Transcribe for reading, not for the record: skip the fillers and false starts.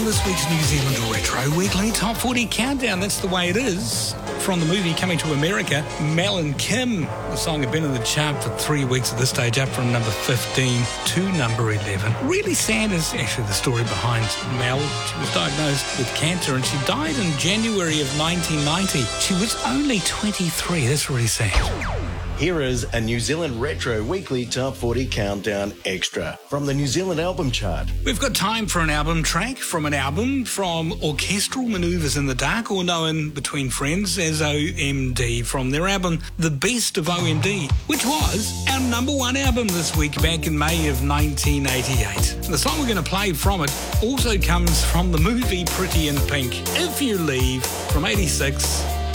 this week's New Zealand Retro Weekly Top 40 Countdown. That's the way it is. From the movie Coming to America, Mel and Kim. The song had been in the chart for 3 weeks at this stage, up from number 15 to number 11. Really sad is actually the story behind Mel. She was diagnosed with cancer and she died in January of 1990. She was only 23. That's really sad. Here is a New Zealand Retro Weekly Top 40 Countdown Extra from the New Zealand Album Chart. We've got time for an album track from an album from Orchestral Manoeuvres in the Dark, or known between friends as OMD, from their album The Best of OMD, which was our number one album this week back in May of 1988. And the song we're going to play from it also comes from the movie Pretty in Pink. If You Leave from 86.